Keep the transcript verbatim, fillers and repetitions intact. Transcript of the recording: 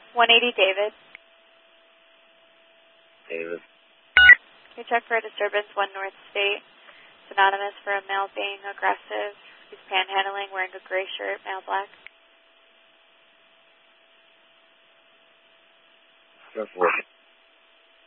one eighty David. David. You check for a disturbance, one North State. It's anonymous for a male being aggressive. He's panhandling, wearing a gray shirt, male black. That's working.